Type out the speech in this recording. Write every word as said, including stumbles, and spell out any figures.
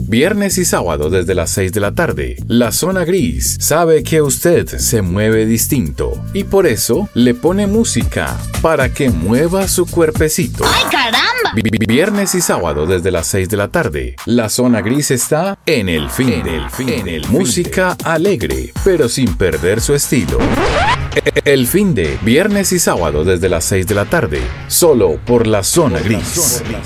viernes y sábado desde las seis de la tarde. La Zona Gris sabe que usted se mueve distinto y por eso le pone música para que mueva su cuerpecito. ¡Ay, caramba! Viernes y sábado desde las seis de la tarde. La Zona Gris está en el fin, en el fin, en el música alegre, pero sin perder su estilo. El fin de viernes y sábado desde las seis de la tarde, solo por La Zona Gris.